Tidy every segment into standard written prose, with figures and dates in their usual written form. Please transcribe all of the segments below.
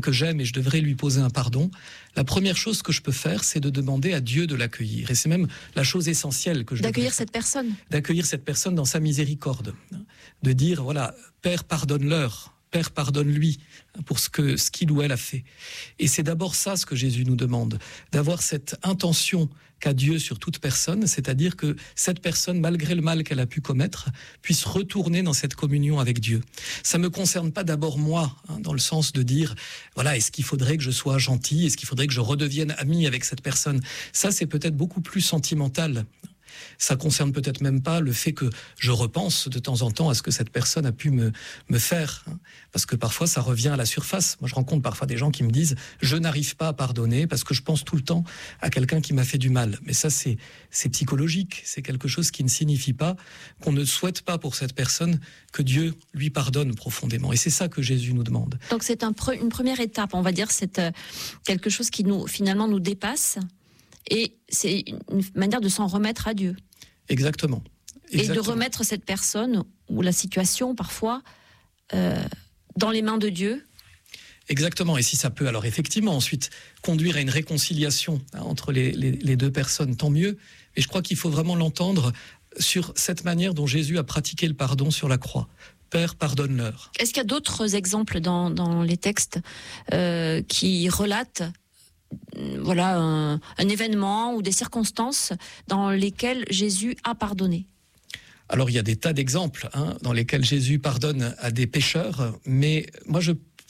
que j'aime et je devrais lui poser un pardon, la première chose que je peux faire, c'est de demander à Dieu de l'accueillir. Et c'est même la chose essentielle que je d'accueillir cette personne. D'accueillir cette personne dans sa miséricorde. De dire, voilà, Père, pardonne-leur. Père, pardonne-lui pour ce qu'il ou elle a fait. Et c'est d'abord ça ce que Jésus nous demande, d'avoir cette intention qu'a Dieu sur toute personne, c'est-à-dire que cette personne, malgré le mal qu'elle a pu commettre, puisse retourner dans cette communion avec Dieu. Ça ne me concerne pas d'abord moi, dans le sens de dire, voilà, est-ce qu'il faudrait que je sois gentil, est-ce qu'il faudrait que je redevienne ami avec cette personne ? Ça, c'est peut-être beaucoup plus sentimental. Ça concerne peut-être même pas le fait que je repense de temps en temps à ce que cette personne a pu me faire. Parce que parfois, ça revient à la surface. Moi, je rencontre parfois des gens qui me disent « je n'arrive pas à pardonner parce que je pense tout le temps à quelqu'un qui m'a fait du mal ». Mais ça, c'est psychologique. C'est quelque chose qui ne signifie pas qu'on ne souhaite pas pour cette personne que Dieu lui pardonne profondément. Et c'est ça que Jésus nous demande. Donc, c'est une première étape, on va dire, c'est quelque chose qui finalement nous dépasse. Et c'est une manière de s'en remettre à Dieu. Exactement. Et de remettre cette personne, ou la situation parfois, dans les mains de Dieu. Exactement. Et si ça peut alors effectivement ensuite conduire à une réconciliation entre les deux personnes, tant mieux. Mais je crois qu'il faut vraiment l'entendre sur cette manière dont Jésus a pratiqué le pardon sur la croix. Père, pardonne-leur. Est-ce qu'il y a d'autres exemples dans les textes qui relatent un événement ou des circonstances dans lesquelles Jésus a pardonné? Alors il y a des tas d'exemples dans lesquels Jésus pardonne à des pécheurs, mais moi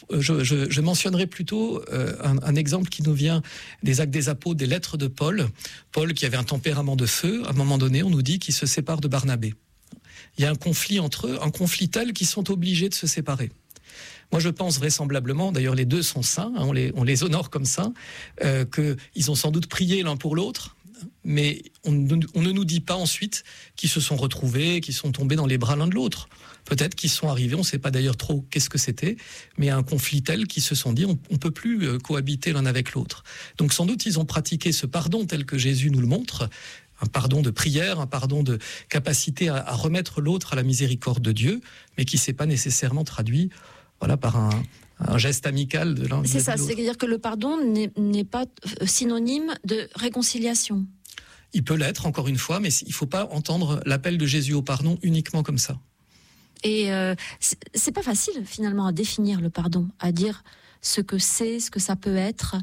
je mentionnerai plutôt un exemple qui nous vient des Actes des Apôtres, des lettres de Paul. Paul qui avait un tempérament de feu, à un moment donné on nous dit qu'il se sépare de Barnabé. Il y a un conflit entre eux, un conflit tel qu'ils sont obligés de se séparer. Moi, je pense vraisemblablement, d'ailleurs les deux sont saints, on les honore comme saints, qu'ils ont sans doute prié l'un pour l'autre, mais on ne nous dit pas ensuite qu'ils se sont retrouvés, qu'ils sont tombés dans les bras l'un de l'autre. Peut-être qu'ils sont arrivés, on ne sait pas d'ailleurs trop qu'est-ce que c'était, mais un conflit tel qu'ils se sont dit on ne peut plus cohabiter l'un avec l'autre. Donc sans doute ils ont pratiqué ce pardon tel que Jésus nous le montre, un pardon de prière, un pardon de capacité à remettre l'autre à la miséricorde de Dieu, mais qui ne s'est pas nécessairement traduit par un geste amical de l'un. C'est ça, c'est-à-dire que le pardon n'est pas synonyme de réconciliation. Il peut l'être, encore une fois, mais il ne faut pas entendre l'appel de Jésus au pardon uniquement comme ça. Et c'est pas facile, finalement, à définir le pardon, à dire ce que c'est, ce que ça peut être.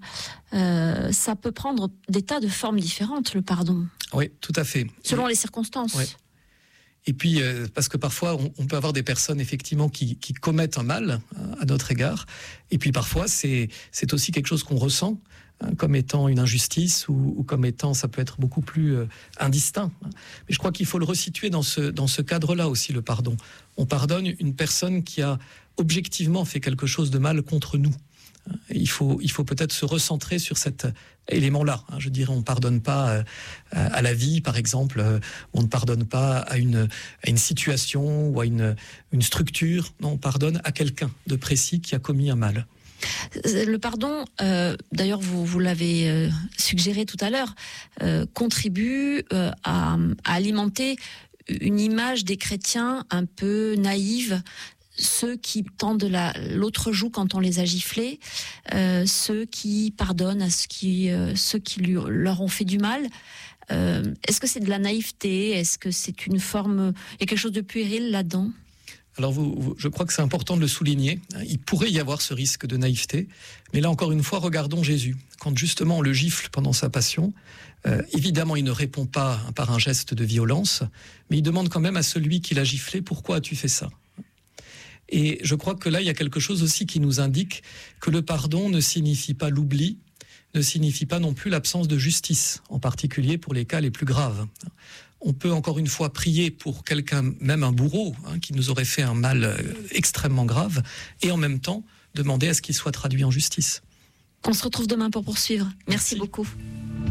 Ça peut prendre des tas de formes différentes, le pardon. Oui, tout à fait. Selon les circonstances. Oui. Et puis, parce que parfois, on peut avoir des personnes, effectivement, qui commettent un mal à notre égard. Et puis, parfois, c'est aussi quelque chose qu'on ressent comme étant une injustice ou comme étant, ça peut être beaucoup plus indistinct. Mais je crois qu'il faut le resituer dans ce cadre-là aussi, le pardon. On pardonne une personne qui a objectivement fait quelque chose de mal contre nous. Et il faut peut-être se recentrer sur cet élément-là. Je dirais, on ne pardonne pas à la vie, par exemple. On ne pardonne pas à une situation ou à une structure. Non, on pardonne à quelqu'un de précis qui a commis un mal. Le pardon, d'ailleurs vous l'avez suggéré tout à l'heure, contribue à alimenter une image des chrétiens un peu naïve, ceux qui tendent l'autre joue quand on les a giflés, ceux qui pardonnent à ceux qui leur ont fait du mal. Est-ce que c'est de la naïveté? Est-ce que c'est une forme... Il y a quelque chose de puéril là-dedans? Alors je crois que c'est important de le souligner. Il pourrait y avoir ce risque de naïveté. Mais là, encore une fois, regardons Jésus. Quand justement on le gifle pendant sa passion, évidemment, il ne répond pas par un geste de violence, mais il demande quand même à celui qui l'a giflé « Pourquoi as-tu fait ça ?» Et je crois que là, il y a quelque chose aussi qui nous indique que le pardon ne signifie pas l'oubli, ne signifie pas non plus l'absence de justice, en particulier pour les cas les plus graves. On peut encore une fois prier pour quelqu'un, même un bourreau, qui nous aurait fait un mal extrêmement grave, et en même temps demander à ce qu'il soit traduit en justice. On se retrouve demain pour poursuivre. Merci beaucoup.